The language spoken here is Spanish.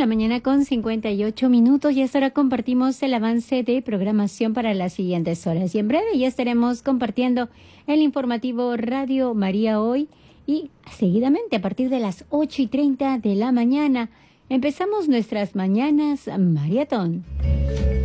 la mañana con 58 minutos y hasta ahora compartimos el avance de programación para las siguientes horas. Y en breve ya estaremos compartiendo el informativo Radio María Hoy y seguidamente a partir de las 8:30 de la mañana empezamos nuestras mañanas maratón.